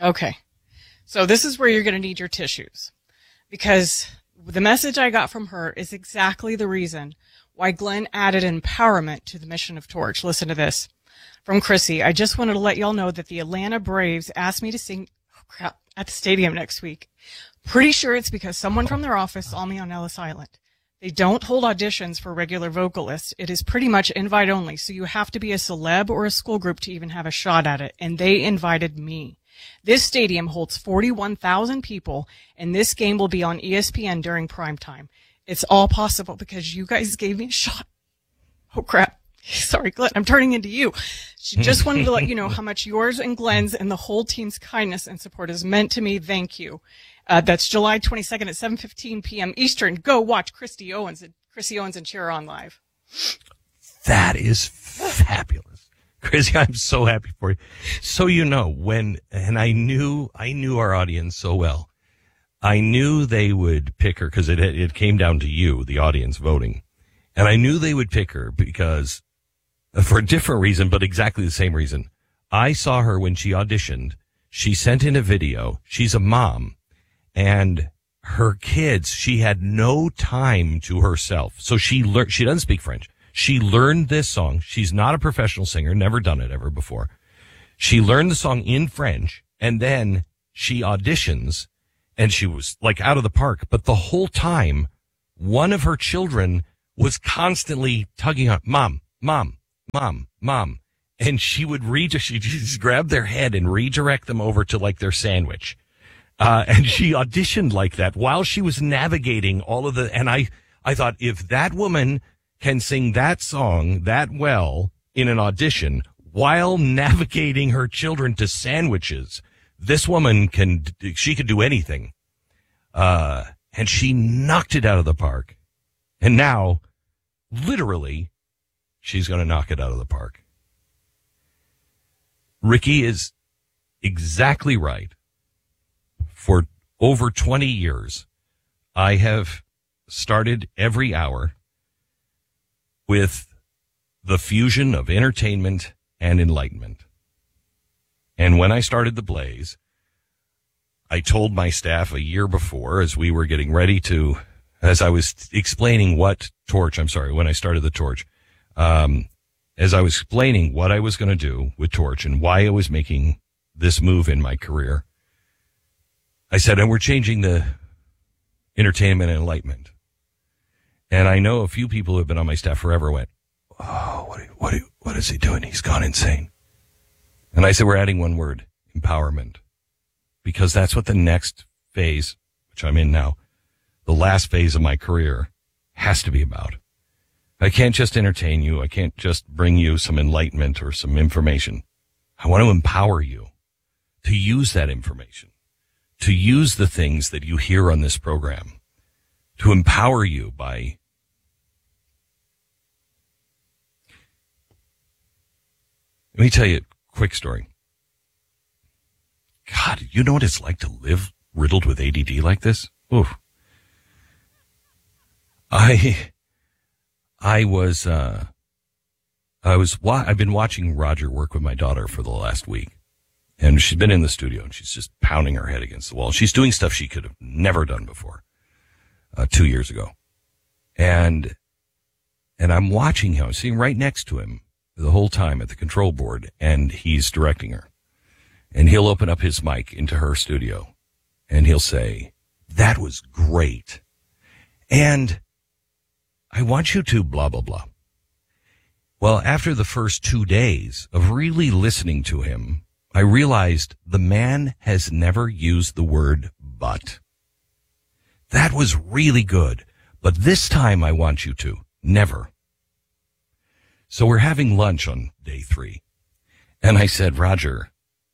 Okay. So this is where you're going to need your tissues, because the message I got from her is exactly the reason why Glenn added empowerment to the mission of Torch. Listen to this from Chrissy. I just wanted to let y'all know that the Atlanta Braves asked me to sing at the stadium next week. Pretty sure it's because someone from their office saw me on Ellis Island. They don't hold auditions for regular vocalists. It is pretty much invite only, so you have to be a celeb or a school group to even have a shot at it, and they invited me. This stadium holds 41,000 people, and this game will be on ESPN during prime time. It's all possible because you guys gave me a shot. Oh, crap. Sorry, Glenn, I'm turning into you. She just wanted to let you know how much yours and Glenn's and the whole team's kindness and support has meant to me. Thank you. That's July 22nd at 7:15 p.m. Eastern. Go watch Chrissy Owens and cheer her on live. That is fabulous. Chrissy, I'm so happy for you. So you know, and I knew our audience so well. I knew they would pick her because it came down to you, the audience, voting. And I knew they would pick her because, for a different reason, but exactly the same reason. I saw her when she auditioned. She sent in a video. She's a mom. And her kids, she had no time to herself. So she doesn't speak French. She learned this song. She's not a professional singer, never done it ever before. She learned the song in French, and then she auditions, and she was like out of the park. But the whole time, one of her children was constantly tugging on, Mom, Mom, Mom, Mom. And she would she just grab their head and redirect them over to like their sandwich. And she auditioned like that while she was navigating all of and I thought, if that woman can sing that song that well in an audition while navigating her children to sandwiches, this woman she could do anything. And she knocked it out of the park. And now, literally, she's going to knock it out of the park. Ricky is exactly right. For over 20 years, I have started every hour with the fusion of entertainment and enlightenment. And when I started The Blaze, I told my staff a year before, as we were getting ready to, as I was explaining when I started the Torch, as I was explaining what I was going to do with Torch and why I was making this move in my career, I said, and we're changing the entertainment and enlightenment. And I know a few people who have been on my staff forever went, oh, what is he doing? He's gone insane. And I said, we're adding one word, empowerment, because that's what the next phase, which I'm in now, the last phase of my career, has to be about. I can't just entertain you. I can't just bring you some enlightenment or some information. I want to empower you to use that information, to use the things that you hear on this program, to empower you by Let me tell you a quick story. God, you know what it's like to live riddled with ADD like this? Oof. I've been watching Roger work with my daughter for the last week, and she's been in the studio and she's just pounding her head against the wall. She's doing stuff she could have never done before, 2 years ago. And I'm watching him, sitting right next to him the whole time at the control board, and he's directing her. And he'll open up his mic into her studio and he'll say, "That was great. And I want you to blah, blah, blah." Well, after the first 2 days of really listening to him, I realized the man has never used the word but. That was really good. But this time I want you to. Never. So we're having lunch on day 3. And I said, "Roger,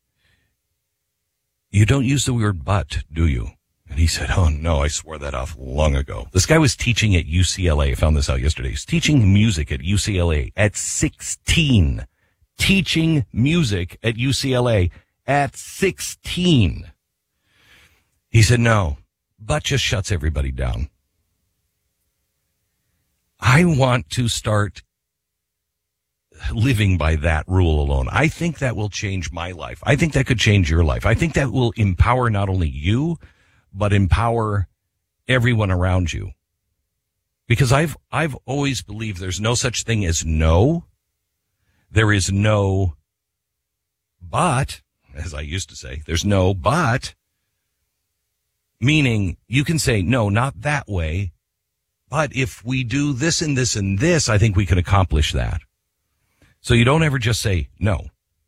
you don't use the word but, do you?" And he said, "Oh, no, I swore that off long ago." This guy was teaching at UCLA. I found this out yesterday. He's teaching music at UCLA at 16. Teaching music at UCLA at 16. He said, "No, but just shuts everybody down." I want to start living by that rule alone. I think that will change my life. I think that could change your life. I think that will empower not only you, but empower everyone around you. Because I've always believed there's no such thing as no. There is no but, as I used to say. There's no but, meaning you can say, no, not that way. But if we do this and this and this, I think we can accomplish that. So you don't ever just say no.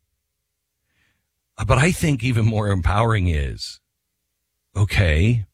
But I think even more empowering is, okay,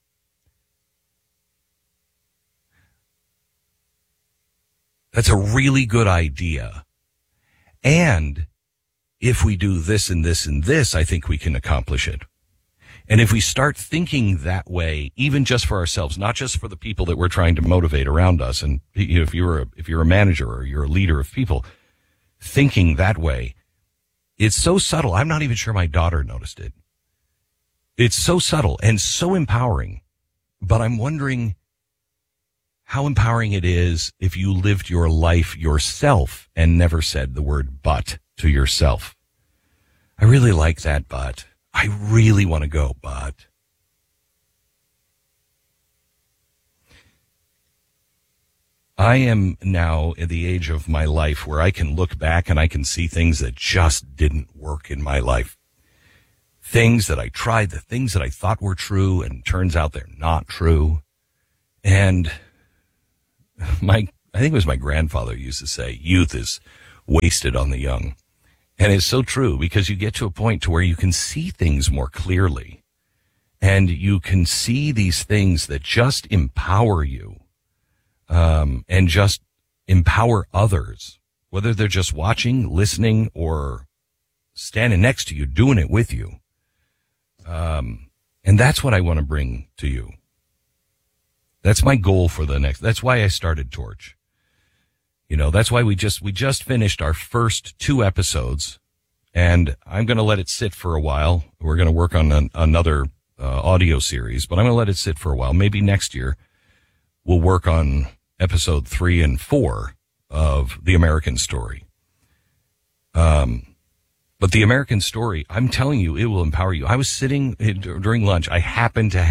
that's a really good idea. And if we do this and this and this, I think we can accomplish it. And if we start thinking that way, even just for ourselves, not just for the people that we're trying to motivate around us, and you know, if you're a manager or you're a leader of people, thinking that way, it's so subtle. I'm not even sure my daughter noticed it. It's so subtle and so empowering. But I'm wondering how empowering it is if you lived your life yourself and never said the word but to yourself. I really like that but. I really want to go, but I am now at the age of my life where I can look back and I can see things that just didn't work in my life. Things that I tried, the things that I thought were true, and turns out they're not true. And I think it was my grandfather used to say, youth is wasted on the young. And it's so true, because you get to a point to where you can see things more clearly, and you can see these things that just empower you, and just empower others, whether they're just watching, listening, or standing next to you, doing it with you. And that's what I want to bring to you. That's my goal for that's why I started Torch. You know, that's why we just finished our first 2 episodes, and I'm going to let it sit for a while. We're going to work on another audio series, but I'm going to let it sit for a while. Maybe next year we'll work on episode 3 and 4 of The American Story. But The American Story, I'm telling you, it will empower you. I was sitting during lunch. I happened to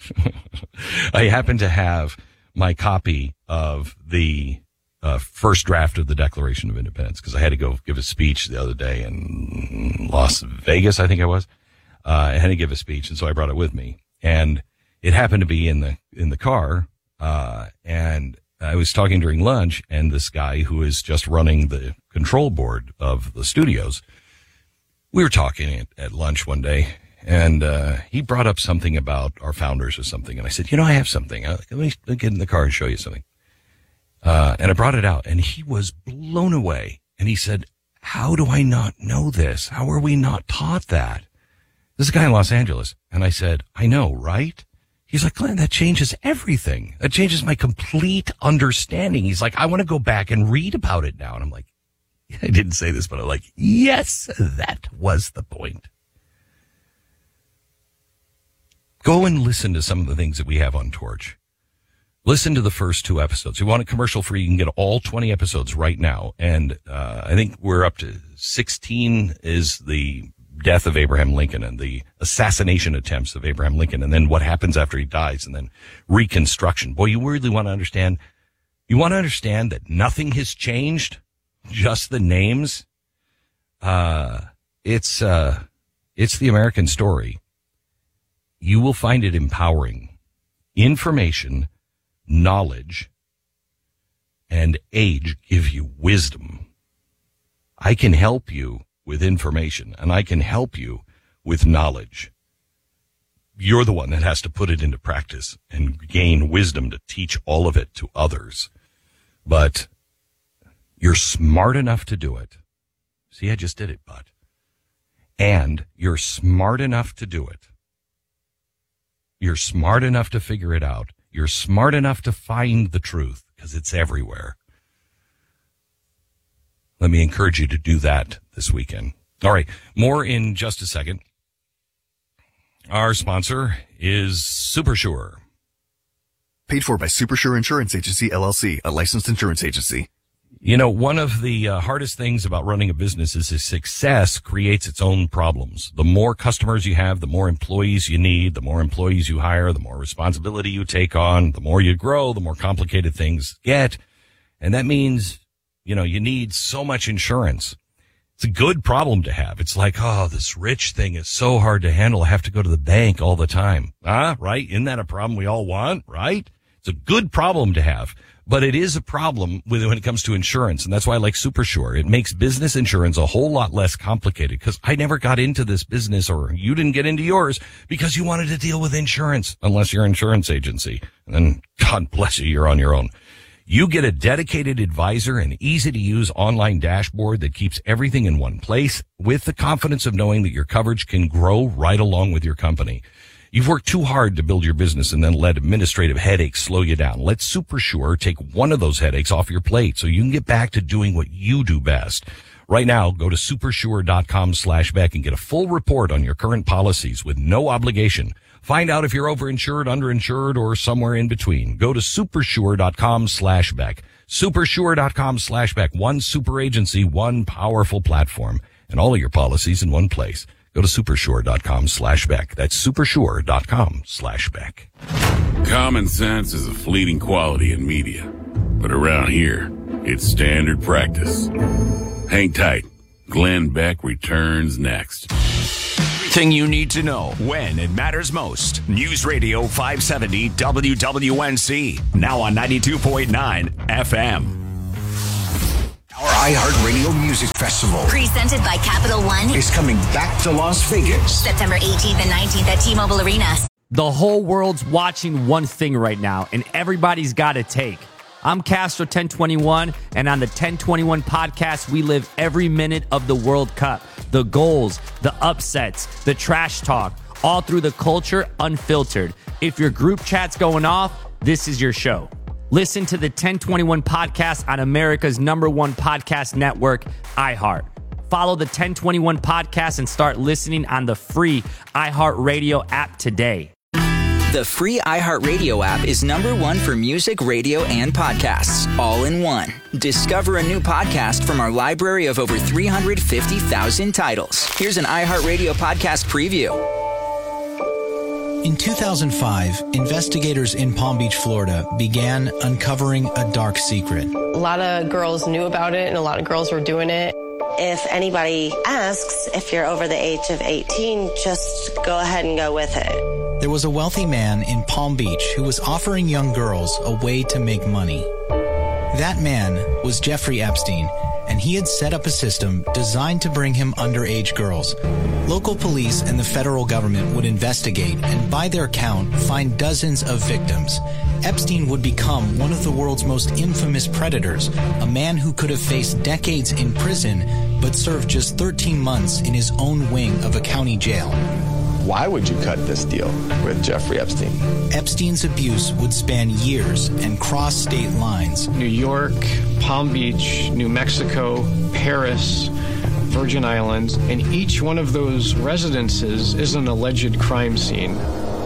have my copy of the first draft of the Declaration of Independence, because I had to go give a speech the other day in Las Vegas, I think I was. I had to give a speech, and so I brought it with me. And it happened to be in the car, and I was talking during lunch, and this guy who is just running the control board of the studios, we were talking at lunch one day, and he brought up something about our founders or something, and I said, I have something. Let me get in the car and show you something. And I brought it out, and he was blown away. And he said, how do I not know this? How are we not taught that? This is a guy in Los Angeles. And I said, I know, right? He's like, Glenn, that changes everything. That changes my complete understanding. He's like, I want to go back and read about it now. And I'm like, I didn't say this, but I'm like, yes, that was the point. Go and listen to some of the things that we have on Torch. Listen to the first 2 episodes. If you want it commercial free, you can get all 20 episodes right now. And I think we're up to 16 is the death of Abraham Lincoln and the assassination attempts of Abraham Lincoln, and then what happens after he dies, and then Reconstruction. Boy, you really want to understand. You want to understand that nothing has changed, just the names. It's the American Story. You will find it empowering. Information, knowledge, and age give you wisdom. I can help you with information, and I can help you with knowledge. You're the one that has to put it into practice and gain wisdom to teach all of it to others. But you're smart enough to do it. See, I just did it, bud. And you're smart enough to do it. You're smart enough to figure it out. You're smart enough to find the truth, because it's everywhere. Let me encourage you to do that this weekend. All right, more in just a second. Our sponsor is SuperSure. Paid for by SuperSure Insurance Agency, LLC, a licensed insurance agency. You know, one of the hardest things about running a business is success creates its own problems. The more customers you have, the more employees you need, the more employees you hire, the more responsibility you take on, the more you grow, the more complicated things get. And that means, you know, you need so much insurance. It's a good problem to have. It's like, oh, this rich thing is so hard to handle. I have to go to the bank all the time. Right? Isn't that a problem we all want? Right? It's a good problem to have. But it is a problem when it comes to insurance, and that's why I like SuperSure. It makes business insurance a whole lot less complicated, because I never got into this business, or you didn't get into yours, because you wanted to deal with insurance, unless you're an insurance agency. And then, God bless you, you're on your own. You get a dedicated advisor and easy-to-use online dashboard that keeps everything in one place, with the confidence of knowing that your coverage can grow right along with your company. You've worked too hard to build your business and then let administrative headaches slow you down. Let SuperSure take one of those headaches off your plate so you can get back to doing what you do best. Right now, go to supersure.com/Beck and get a full report on your current policies with no obligation. Find out if you're overinsured, underinsured, or somewhere in between. Go to supersure.com/Beck. Supersure.com/Beck. One super agency, one powerful platform, and all of your policies in one place. Go to supersure.com/Beck. That's supersure.com/Beck. Common sense is a fleeting quality in media, but around here, it's standard practice. Hang tight. Glenn Beck returns next. Everything you need to know when it matters most. News Radio 570 WWNC. Now on 92.9 FM. Our iHeartRadio Music Festival, presented by Capital One, is coming back to Las Vegas. September 18th and 19th at T-Mobile Arena. The whole world's watching one thing right now, and everybody's got a take. I'm Castro 1021, and on the 1021 podcast, we live every minute of the World Cup. The goals, the upsets, the trash talk, all through the culture, unfiltered. If your group chat's going off, this is your show. Listen to the 1021 podcast on America's #1 podcast network, iHeart. Follow the 1021 podcast and start listening on the free iHeartRadio app today. The free iHeartRadio app is #1 for music, radio, and podcasts, all in one. Discover a new podcast from our library of over 350,000 titles. Here's an iHeartRadio podcast preview. In 2005, investigators in Palm Beach, Florida, began uncovering a dark secret. A lot of girls knew about it, and a lot of girls were doing it. If anybody asks if you're over the age of 18, just go ahead and go with it. There was a wealthy man in Palm Beach who was offering young girls a way to make money. That man was Jeffrey Epstein, and he had set up a system designed to bring him underage girls. Local police and the federal government would investigate and, by their count, find dozens of victims. Epstein would become one of the world's most infamous predators, a man who could have faced decades in prison but served just 13 months in his own wing of a county jail. Why would you cut this deal with Jeffrey Epstein? Epstein's abuse would span years and cross state lines. New York, Palm Beach, New Mexico, Paris, Virgin Islands, and each one of those residences is an alleged crime scene.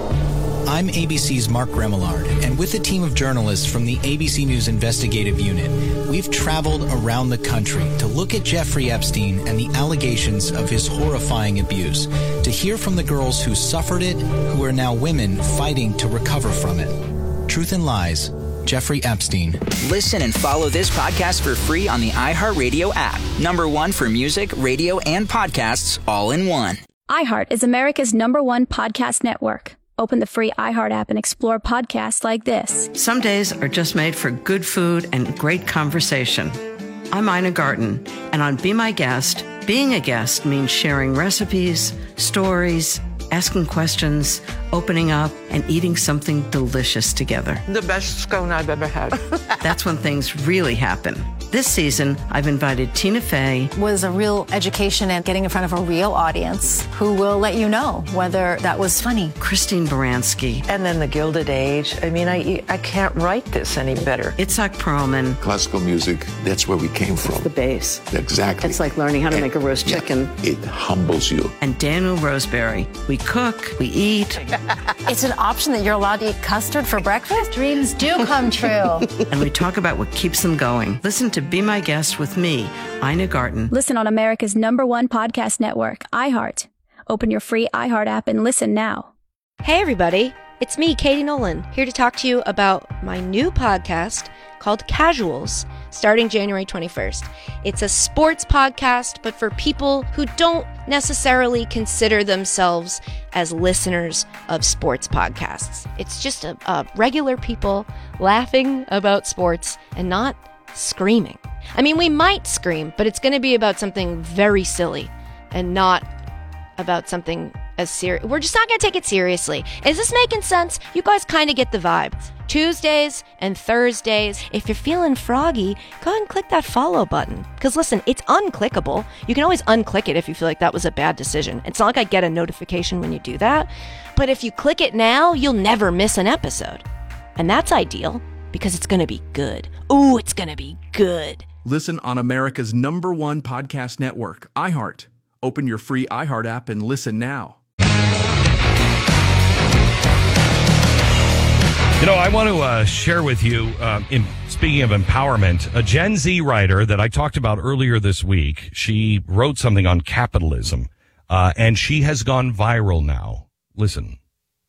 I'm ABC's Mark Remillard, and with a team of journalists from the ABC News Investigative Unit, we've traveled around the country to look at Jeffrey Epstein and the allegations of his horrifying abuse, to hear from the girls who suffered it, who are now women fighting to recover from it. Truth and Lies, Jeffrey Epstein. Listen and follow this podcast for free on the iHeartRadio app. #1 for music, radio, and podcasts, all in one. iHeart is America's #1 podcast network. Open the free iHeart app and explore podcasts like this. Some days are just made for good food and great conversation. I'm Ina Garten, and on Be My Guest, being a guest means sharing recipes, stories, asking questions, opening up, and eating something delicious together. The best scone I've ever had. That's when things really happen. This season, I've invited Tina Fey. It was a real education and getting in front of a real audience who will let you know whether that was funny. Christine Baranski. And then the Gilded Age. I mean, I can't write this any better. Itzhak Perlman. Classical music, that's where we came from. It's the base. Exactly. It's like learning how to make a roast chicken. It humbles you. And Daniel Roseberry. We cook, we eat. It's an option that you're allowed to eat custard for breakfast? Dreams do come true. And we talk about what keeps them going. Listen to Be My Guest with me, Ina Garten. Listen on America's #1 podcast network, iHeart. Open your free iHeart app and listen now. Hey everybody, it's me, Katie Nolan, here to talk to you about my new podcast called Casuals, starting January 21st. It's a sports podcast, but for people who don't necessarily consider themselves as listeners of sports podcasts. It's just a regular people laughing about sports and not screaming. I mean, we might scream, but it's going to be about something very silly and not about something as serious. We're just not going to take it seriously. Is this making sense? You guys kind of get the vibe. Tuesdays and Thursdays. If you're feeling froggy, go ahead and click that follow button. Because listen, it's unclickable. You can always unclick it if you feel like that was a bad decision. It's not like I get a notification when you do that. But if you click it now, you'll never miss an episode. And that's ideal because it's going to be good. Ooh, it's going to be good. Listen on America's #1 podcast network, iHeart. Open your free iHeart app and listen now. You know, I want to share with you, speaking of empowerment, a Gen Z writer that I talked about earlier this week. She wrote something on capitalism, and she has gone viral now. Listen.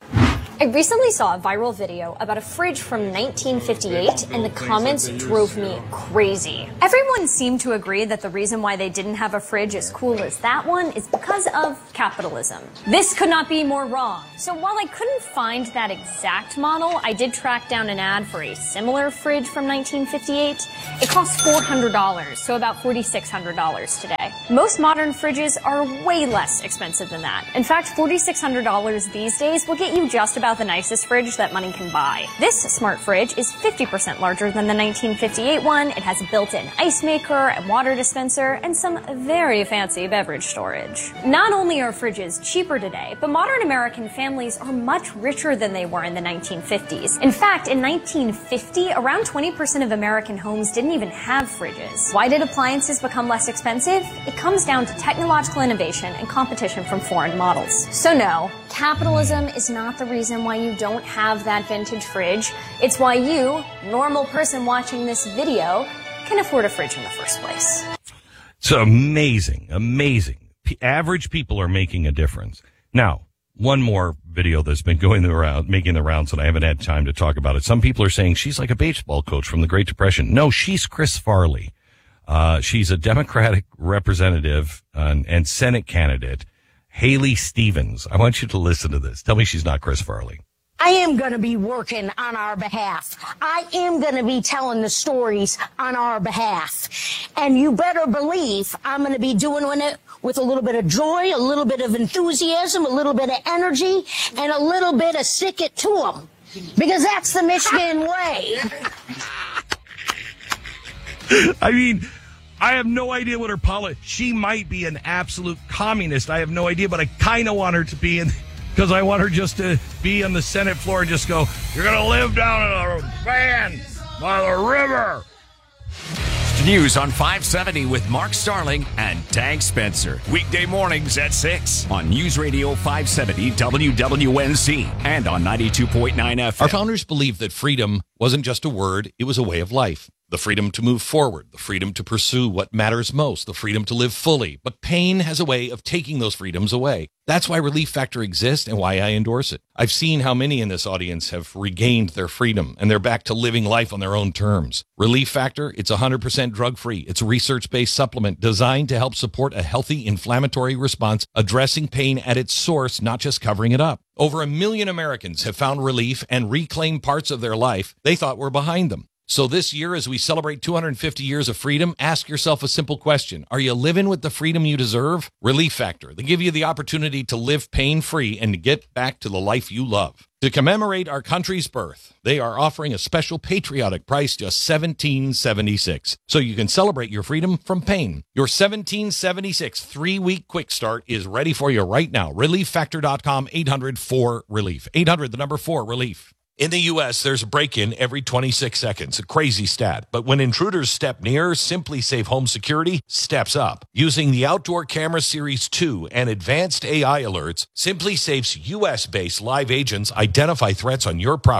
I recently saw a viral video about a fridge from 1958, and the comments drove me crazy. Everyone seemed to agree that the reason why they didn't have a fridge as cool as that one is because of capitalism. This could not be more wrong. So while I couldn't find that exact model, I did track down an ad for a similar fridge from 1958. It costs $400, so about $4,600 today. Most modern fridges are way less expensive than that. In fact, $4,600 these days will get you just about the nicest fridge that money can buy. This smart fridge is 50% larger than the 1958 one. It has a built-in ice maker, a water dispenser, and some very fancy beverage storage. Not only are fridges cheaper today, but modern American families are much richer than they were in the 1950s. In fact, in 1950, around 20% of American homes didn't even have fridges. Why did appliances become less expensive? It comes down to technological innovation and competition from foreign models. So no, capitalism is not the reason why you don't have that vintage fridge. It's why you, normal person watching this video, can afford a fridge in the first place. It's amazing, amazing. Average people are making a difference. Now, one more video that's been going around, making the rounds, and I haven't had time to talk about it. Some people are saying she's like a baseball coach from the Great Depression. No, she's Chris Farley. She's a Democratic representative and Senate candidate. Haley Stevens. I want you to listen to this. Tell me she's not Chris Farley. I am going to be working on our behalf. I am going to be telling the stories on our behalf. And you better believe I'm going to be doing it with a little bit of joy, a little bit of enthusiasm, a little bit of energy, and a little bit of stick it to them. Because that's the Michigan way. I mean, I have no idea what her politics. She might be an absolute communist. I have no idea, but I kind of want her to be in, because I want her just to be on the Senate floor and just go, "You're going to live down in a van by the river." News on 570 with Mark Starling and Tag Spencer. Weekday mornings at 6 on News Radio 570 WWNC and on 92.9 FM. Our founders believed that freedom wasn't just a word, it was a way of life. The freedom to move forward, the freedom to pursue what matters most, the freedom to live fully. But pain has a way of taking those freedoms away. That's why Relief Factor exists and why I endorse it. I've seen how many in this audience have regained their freedom and they're back to living life on their own terms. Relief Factor, it's 100% drug-free. It's a research-based supplement designed to help support a healthy inflammatory response, addressing pain at its source, not just covering it up. Over 1 million Americans have found relief and reclaimed parts of their life they thought were behind them. So this year, as we celebrate 250 years of freedom, ask yourself a simple question. Are you living with the freedom you deserve? Relief Factor. They give you the opportunity to live pain-free and to get back to the life you love. To commemorate our country's birth, they are offering a special patriotic price, just $17.76. So you can celebrate your freedom from pain. Your $17.76 3-week quick start is ready for you right now. ReliefFactor.com, 800-4-RELIEF. 800, the number 4-RELIEF. In the U.S., there's a break-in every 26 seconds, a crazy stat. But when intruders step near, SimpliSafe Home Security steps up. Using the Outdoor Camera Series 2 and advanced AI alerts, SimpliSafe's U.S.-based live agents identify threats on your property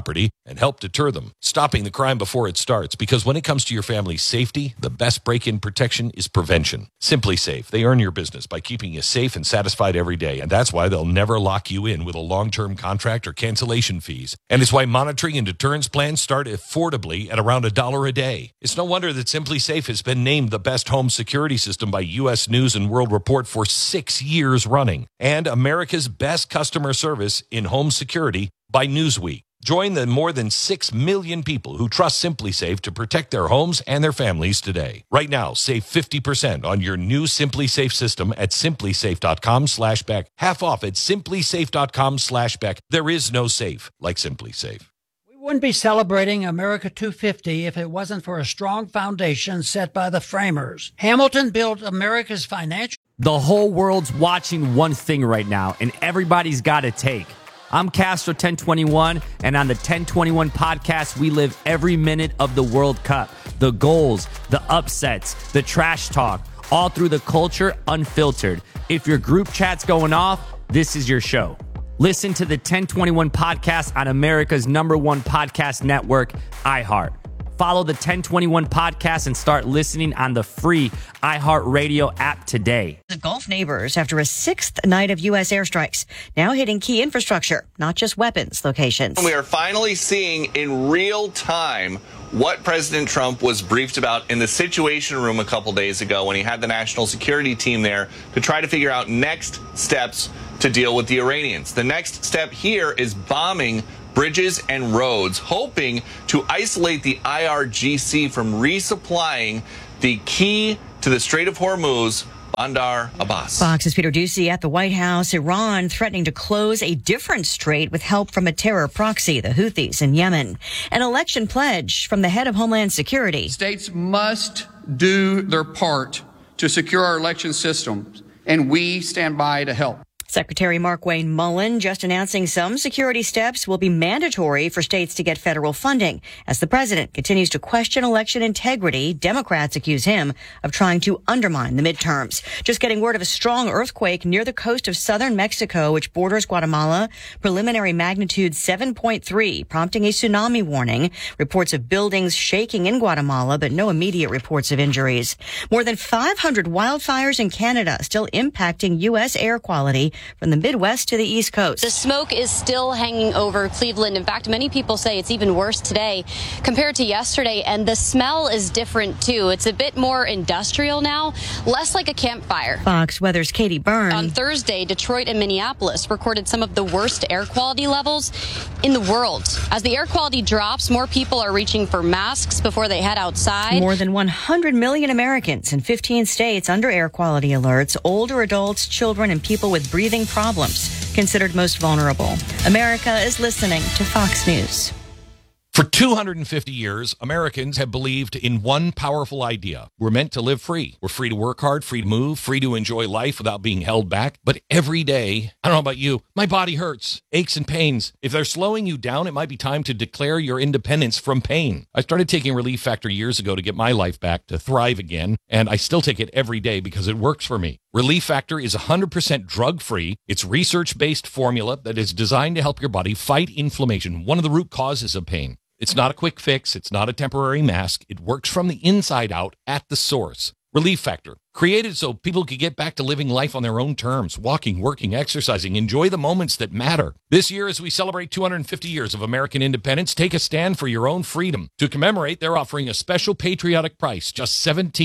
and help deter them, stopping the crime before it starts. Because when it comes to your family's safety, the best break-in protection is prevention. Simply Safe. They earn your business by keeping you safe and satisfied every day, and that's why they'll never lock you in with a long-term contract or cancellation fees. And it's why monitoring and deterrence plans start affordably at around $1 a day. It's no wonder that Simply Safe has been named the best home security system by U.S. News and World Report for 6 years running, and America's best customer service in home security by Newsweek. Join the more than 6 million people who trust Simply Safe to protect their homes and their families today. Right now, save 50% on your new Simply Safe system at simplysafe.com/Beck. Half off at simplysafe.com/Beck. There is no safe like Simply Safe. We wouldn't be celebrating America 250 if it wasn't for a strong foundation set by the framers. Hamilton built America's financial... The whole world's watching one thing right now, and everybody's got a take. I'm Castro 1021, and on the 1021 podcast, we live every minute of the World Cup. The goals, the upsets, the trash talk, all through the culture, unfiltered. If your group chat's going off, this is your show. Listen to the 1021 podcast on America's #1 podcast network, iHeart. Follow the 1021 podcast and start listening on the free iHeartRadio app today. The Gulf neighbors after a 6th night of U.S. airstrikes, now hitting key infrastructure, not just weapons locations. We are finally seeing in real time what President Trump was briefed about in the Situation Room a couple days ago when he had the national security team there to try to figure out next steps to deal with the Iranians. The next step here is bombing bridges and roads, hoping to isolate the IRGC from resupplying the key to the Strait of Hormuz, Bandar Abbas. Fox's Peter Doocy at the White House. Iran threatening to close a different strait with help from a terror proxy, the Houthis in Yemen. An election pledge from the head of Homeland Security. States must do their part to secure our election systems, and we stand by to help. Secretary Mark Wayne Mullen just announcing some security steps will be mandatory for states to get federal funding. As the president continues to question election integrity, Democrats accuse him of trying to undermine the midterms. Just getting word of a strong earthquake near the coast of southern Mexico, which borders Guatemala. Preliminary magnitude 7.3, prompting a tsunami warning. Reports of buildings shaking in Guatemala, but no immediate reports of injuries. More than 500 wildfires in Canada still impacting U.S. air quality from the Midwest to the East Coast. The smoke is still hanging over Cleveland. In fact, many people say it's even worse today compared to yesterday, and the smell is different too. It's a bit more industrial now, less like a campfire. Fox Weather's Katie Byrne. On Thursday, Detroit and Minneapolis recorded some of the worst air quality levels in the world. As the air quality drops, more people are reaching for masks before they head outside. More than 100 million Americans in 15 states under air quality alerts. Older adults, children, and people with breathing problems considered most vulnerable. America is listening to Fox News. For 250 years, Americans have believed in one powerful idea. We're meant to live free. We're free to work hard, free to move, free to enjoy life without being held back. But every day, I don't know about you, my body hurts, aches and pains. If they're slowing you down, it might be time to declare your independence from pain. I started taking Relief Factor years ago to get my life back, to thrive again, and I still take it every day because it works for me. Relief Factor is 100% drug-free. It's research-based formula that is designed to help your body fight inflammation, one of the root causes of pain. It's not a quick fix. It's not a temporary mask. It works from the inside out at the source. Relief Factor, created so people could get back to living life on their own terms, walking, working, exercising, enjoy the moments that matter. This year, as we celebrate 250 years of American independence, take a stand for your own freedom. To commemorate, they're offering a special patriotic price, just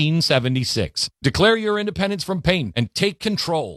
$17.76. Declare your independence from pain and take control.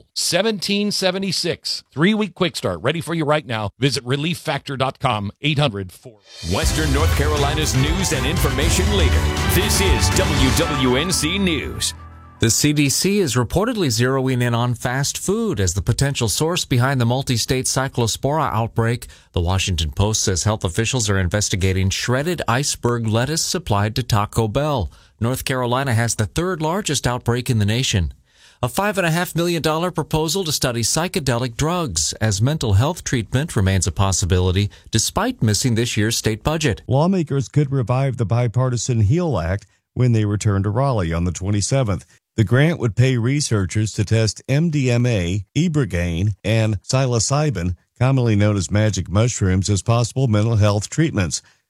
$17.76. 3-week quick start, ready for you right now. Visit ReliefFactor.com, 800-4. Western North Carolina's news and information leader. This is WWNC News. The CDC is reportedly zeroing in on fast food as the potential source behind the multi-state cyclospora outbreak. The Washington Post says health officials are investigating shredded iceberg lettuce supplied to Taco Bell. North Carolina has the third largest outbreak in the nation. A $5.5 million proposal to study psychedelic drugs as mental health treatment remains a possibility despite missing this year's state budget. Lawmakers could revive the bipartisan HEAL Act when they return to Raleigh on the 27th. The grant would pay researchers to test MDMA, ibogaine, and psilocybin, commonly known as magic mushrooms, as possible mental health treatments.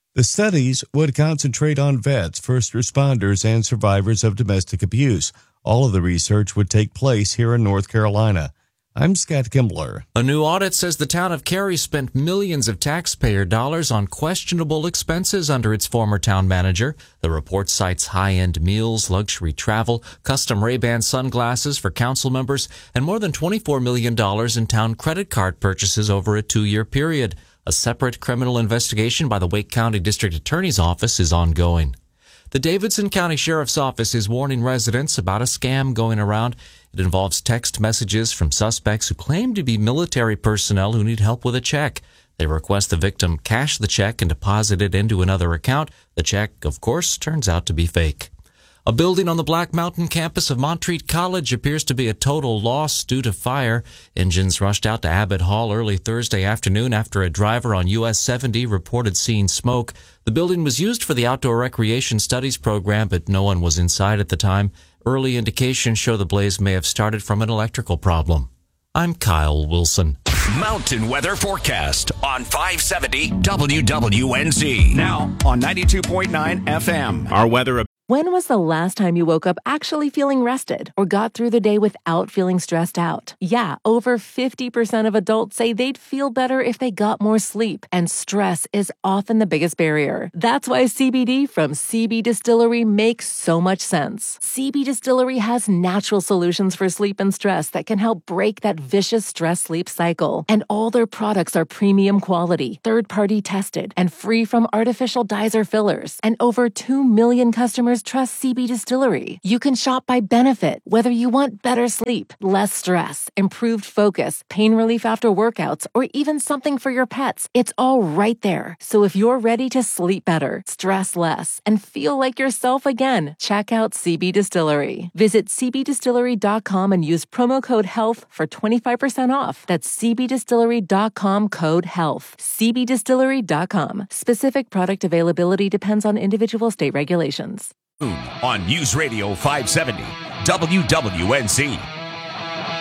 The studies would concentrate on vets, first responders, and survivors of domestic abuse. All of the research would take place here in North Carolina. I'm Scott Kimbler. A new audit says the town of Cary spent millions of taxpayer dollars on questionable expenses under its former town manager. The report cites high-end meals, luxury travel, custom Ray-Ban sunglasses for council members, and more than $24 million in town credit card purchases over a 2-year period. A separate criminal investigation by the Wake County District Attorney's Office is ongoing. The Davidson County Sheriff's Office is warning residents about a scam going around. It involves text messages from suspects who claim to be military personnel who need help with a check. They request the victim cash the check and deposit it into another account. The check, of course, turns out to be fake. A building on the Black Mountain campus of Montreat College appears to be a total loss due to fire. Engines rushed out to Abbott Hall early Thursday afternoon after a driver on US 70 reported seeing smoke. The building was used for the Outdoor Recreation Studies program, but no one was inside at the time. Early indications show the blaze may have started from an electrical problem. I'm Kyle Wilson. Mountain weather forecast on 570 WWNZ. Now on 92.9 FM. Our weather. When was the last time you woke up actually feeling rested or got through the day without feeling stressed out? Yeah, over 50% of adults say they'd feel better if they got more sleep, and stress is often the biggest barrier. That's why CBD from CB Distillery makes so much sense. CB Distillery has natural solutions for sleep and stress that can help break that vicious stress-sleep cycle. And all their products are premium quality, third-party tested, and free from artificial dyes or fillers. And over 2 million customers trust CB Distillery. You can shop by benefit, whether you want better sleep, less stress, improved focus, pain relief after workouts, or even something for your pets. It's all right there. So if you're ready to sleep better, stress less, and feel like yourself again, check out CB Distillery. Visit cbdistillery.com and use promo code HEALTH for 25% off. That's cbdistillery.com code HEALTH. cbdistillery.com. Specific product availability depends on individual state regulations. On News Radio 570 WWNZ.